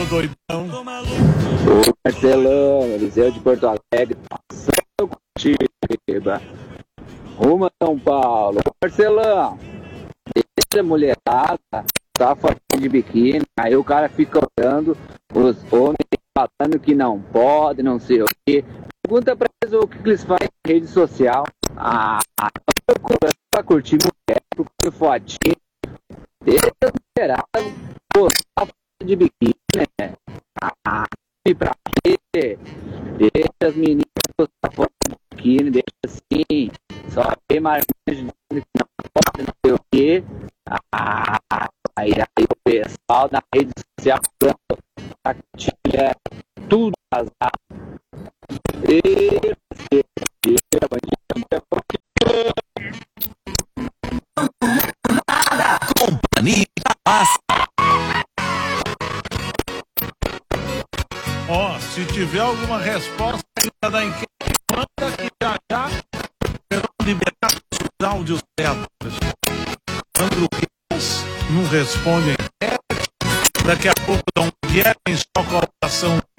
doidão. Ô Marcelão, Eliseu de Porto Alegre, passando Curitiba, rumo a São Paulo. Ô Marcelão, deixa a mulherada, tá fazendo de biquíni, aí o cara fica olhando, os homens falando que não pode, não sei o quê. Pergunta pra eles o que eles fazem na rede social. Procurando pra curtir mulher, procurando fotinho. Deixa as mulheradas postar foto de biquíni, né? E pra quê? Deixa as meninas postar foto de biquíni, deixa assim. Só tem mais dizendo que não pode, não sei o quê. Aí o pessoal na rede social compartilha tudo azar. Companhia Massa. Ó, se tiver alguma resposta ainda da enquete, manda que já serão liberados os áudios certos. Sandro Rios não responde a enquete. Daqui a pouco dá um Guilherme em sua colocação